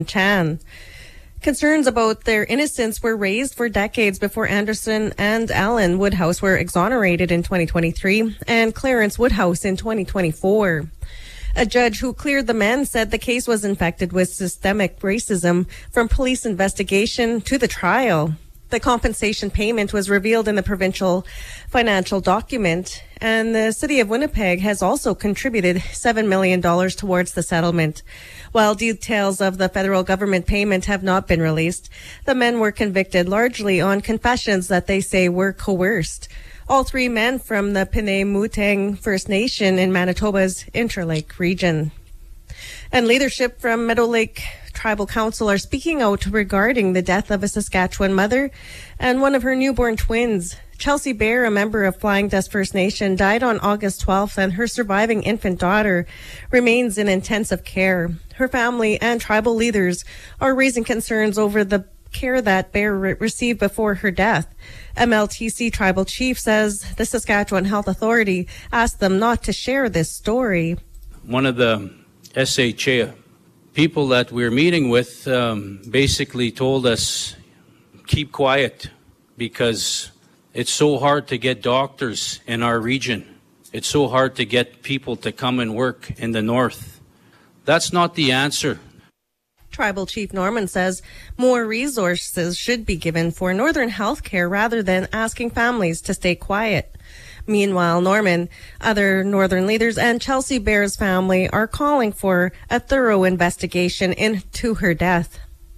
Chan. Concerns about their innocence were raised for decades before Anderson and Alan Woodhouse were exonerated in 2023 and Clarence Woodhouse in 2024. A judge who cleared the men said the case was infected with systemic racism from police investigation to the trial. The compensation payment was revealed in the provincial financial document, and the City of Winnipeg has also contributed $7 million towards the settlement. While details of the federal government payment have not been released, the men were convicted largely on confessions that they say were coerced. All three men from the Pinemuteang First Nation in Manitoba's Interlake region. And leadership from Meadow Lake Tribal Council are speaking out regarding the death of a Saskatchewan mother and one of her newborn twins. Chelsea Bear, a member of Flying Dust First Nation, died on August 12th, and her surviving infant daughter remains in intensive care. Her family and tribal leaders are raising concerns over the care that Bear received before her death. MLTC Tribal Chief says the Saskatchewan Health Authority asked them not to share this story. One of the SHA people that we're meeting with basically told us, keep quiet, because it's so hard to get doctors in our region. It's so hard to get people to come and work in the north. That's not the answer. Tribal Chief Norman says more resources should be given for northern health care rather than asking families to stay quiet. Meanwhile, Norman, other northern leaders, and Chelsea Bear's family are calling for a thorough investigation into her death.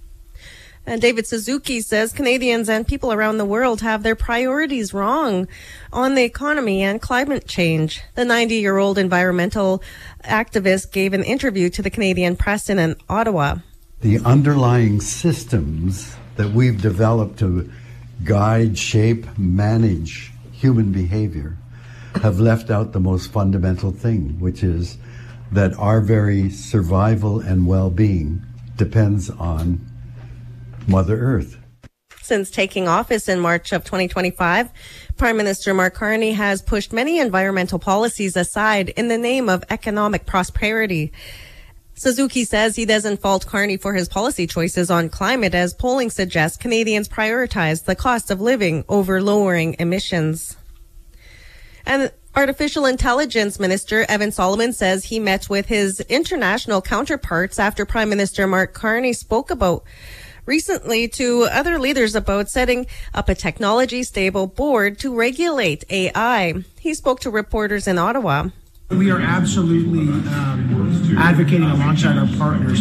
And David Suzuki says Canadians and people around the world have their priorities wrong on the economy and climate change. The 90-year-old environmental activist gave an interview to the Canadian press in Ottawa. The underlying systems that we've developed to guide, shape, manage human behavior have left out the most fundamental thing, which is that our very survival and well-being depends on Mother Earth. Since taking office in March of 2025, Prime Minister Mark Carney has pushed many environmental policies aside in the name of economic prosperity. Suzuki says he doesn't fault Carney for his policy choices on climate, as polling suggests Canadians prioritize the cost of living over lowering emissions. And Artificial Intelligence Minister Evan Solomon says he met with his international counterparts after Prime Minister Mark Carney spoke about recently to other leaders about setting up a technology-stable board to regulate AI. He spoke to reporters in Ottawa. We are absolutely advocating alongside our partners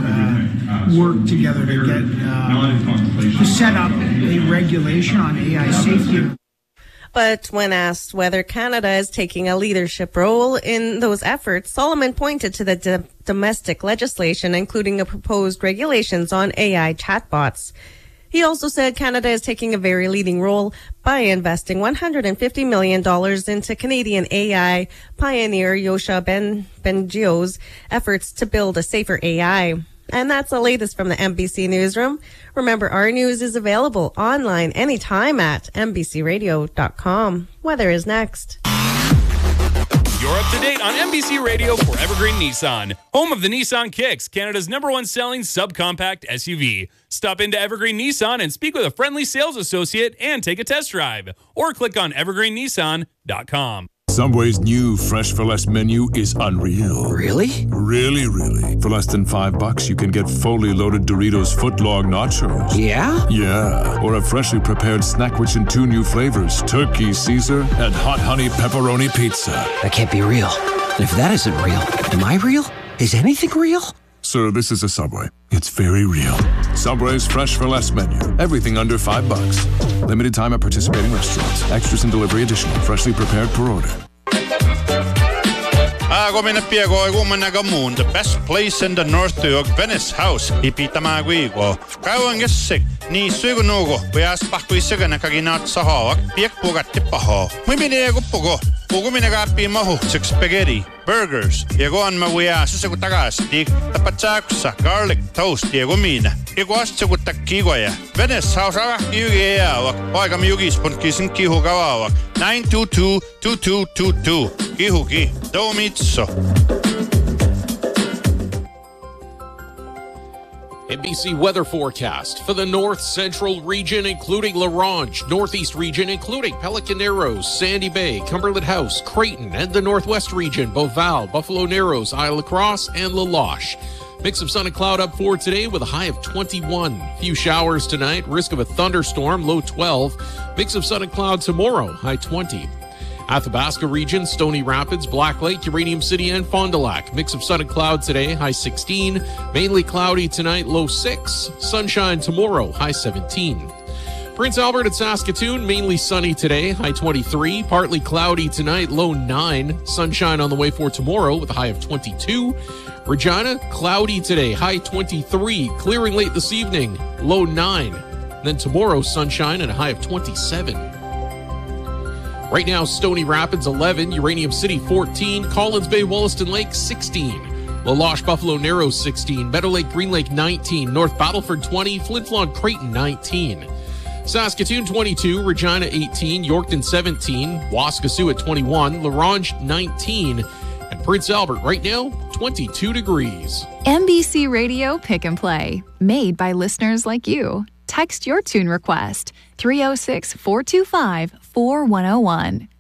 to work together to get to set up a regulation on AI safety. But when asked whether Canada is taking a leadership role in those efforts, Solomon pointed to the domestic legislation, including the proposed regulations on AI chatbots. He also said Canada is taking a very leading role by investing $150 million into Canadian AI pioneer Yosha Bengio's efforts to build a safer AI. And that's the latest from the MBC Newsroom. Remember, our news is available online anytime at mbcradio.com. Weather is next. You're up to date on MBC Radio for Evergreen Nissan, home of the Nissan Kicks, Canada's #1 selling subcompact SUV. Stop into Evergreen Nissan and speak with a friendly sales associate and take a test drive, or click on evergreennissan.com. Subway's new Fresh for Less menu is unreal. Really? Really. For less than $5, you can get fully loaded Doritos footlong nachos. Yeah? Yeah. Or a freshly prepared snack rich in 2 new flavors, Turkey Caesar and Hot Honey Pepperoni Pizza. That can't be real. And if that isn't real, am I real? Is anything real? Sir, this is a Subway. It's very real. Subway's Fresh for Less menu. Everything under $5. Limited time at participating restaurants. Extras and delivery additional. Freshly prepared per order. Ako minä piego kuumanaga muun, the best place in the north to Venice House. Ipitama guigo. Kauan gessik, ni suigunugo. Pias pahkuisaga na kaginat sa hawak. Piek pugatti paho. Miminiego pugo. Pugo minagapi mahu. Six spaghetti. Burgers. Diego on mawia susagu tagastik. Tapatsakusa. Garlic toast. Diego mina. Iguas tsagu takkigoya. Venice House aga kiugi eawak. Paika miugis punkisin kihu gawawak. 922-2222. Kihuki. Domitso. NBC weather forecast for the north central region, including La Ronge, northeast region, including Pelican Narrows, Sandy Bay, Cumberland House, Creighton, and the northwest region, Beauval, Buffalo Narrows, Isle La Crosse, and La Loche. Mix of sun and cloud up for today with a high of 21. Few showers tonight, risk of a thunderstorm, low 12. Mix of sun and cloud tomorrow, high 20. Athabasca region, Stony Rapids, Black Lake, Uranium City, and Fond du Lac. Mix of sun and cloud today, high 16. Mainly cloudy tonight, low 6. Sunshine tomorrow, high 17. Prince Albert and Saskatoon, mainly sunny today, high 23. Partly cloudy tonight, low 9. Sunshine on the way for tomorrow with a high of 22. Regina, cloudy today, high 23. Clearing late this evening, low 9. Then tomorrow, sunshine and a high of 27. Right now, Stony Rapids 11, Uranium City 14, Collins Bay, Wollaston Lake 16, La Loche, Buffalo Narrows 16, Meadow Lake, Green Lake 19, North Battleford 20, Flin Flon, Creighton 19. Saskatoon 22, Regina 18, Yorkton 17, Waskesiu at 21, La Ronge 19, and Prince Albert right now 22 degrees. NBC Radio Pick and Play, made by listeners like you. Text your tune request 306-425-4101.